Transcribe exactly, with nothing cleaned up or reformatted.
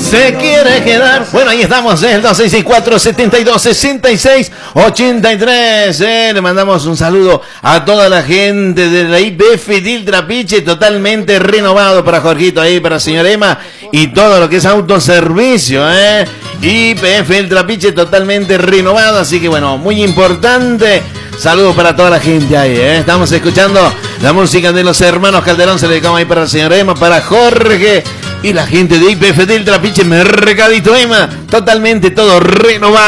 se quiere quedar. Bueno, ahí estamos, ¿eh? El dos seis seis cuatro, setenta y dos, sesenta y seis, ochenta y tres. ¿eh? Le mandamos un saludo a toda la gente de la I P F del Trapiche, totalmente renovado para Jorgito ahí, para señor Emma y todo lo que es autoservicio, ¿eh? I P F del Trapiche totalmente renovado, así que bueno, muy importante. Saludos para toda la gente ahí, ¿eh? Estamos escuchando la música de los hermanos Calderón, se le dedicamos ahí para el señor Emma, para Jorge y la gente de I P F del Trapiche, Mercadito Emma, totalmente todo renovado.